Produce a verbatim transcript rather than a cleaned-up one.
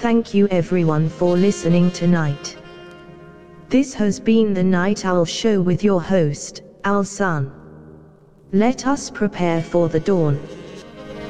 thank you everyone for listening tonight. This has been the Night Owl Show with your host, Al Sun. Let us prepare for the dawn.